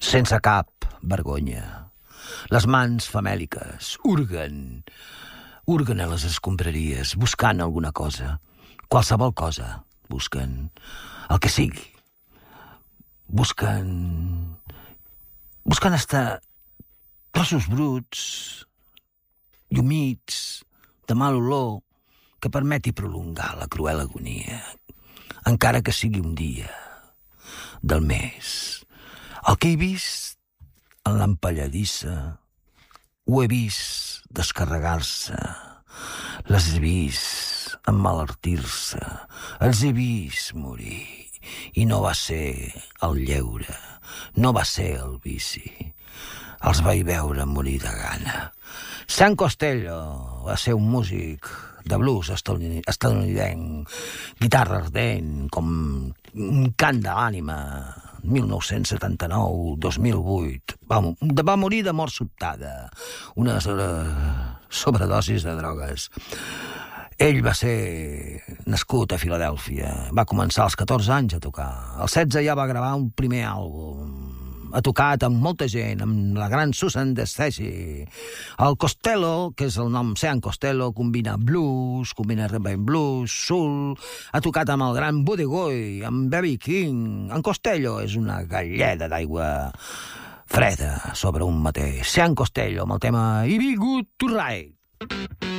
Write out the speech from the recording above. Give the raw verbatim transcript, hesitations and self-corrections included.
sense cap vergonya. Les mans famèliques hurguen, hurguen a les escombraries, buscant alguna cosa, qualsevol cosa, busquen el que sigui. Busquen... Busquen hasta trossos bruts i humits, de mal olor, que permeti prolongar la cruel agonia, encara que sigui un dia del mes. El que he vist en l'empalladissa, ho he vist descarregar-se, les he vist emmalaltir-se, els he vist morir, i no va ser el lleure, no va ser el vici. Els vaig veure morir de gana. Sam Costello va ser un músic de blues estadounidenc, guitarra ardent, com un cant de l'ànima, mil nou-cents setanta-nou dos mil vuit. Va, va morir de mort sobtada, una sobredosis de drogues. Ell va ser nascut a Filadèlfia, va començar als catorze anys a tocar. Als setze ja va gravar un primer àlbum. Ha tocat amb molta gent, amb la gran Susan Destacey. El Costello, que és el nom, Sean Costello, combina blues, combina rhythm and blues, soul. Ha tocat amb el gran Buddy Guy, amb B B King. En Costello és una galleda d'aigua freda sobre un mateix. Sean Costello amb el tema I Be Good to Ride.